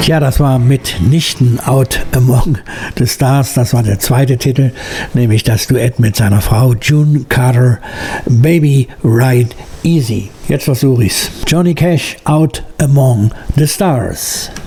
Ja, das war mitnichten Out Among the Stars. Das war der zweite Titel, nämlich das Duett mit seiner Frau June Carter, Baby Ride Easy. Jetzt versuche ich's. Johnny Cash, Out Among the Stars.